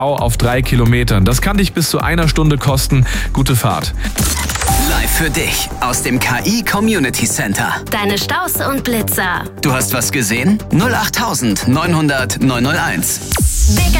auf 3 Kilometern. Das kann dich bis zu 1 Stunde kosten. Gute Fahrt. Live für dich aus dem KI Community Center. Deine Staus und Blitzer. Du hast was gesehen? 08900 901. Big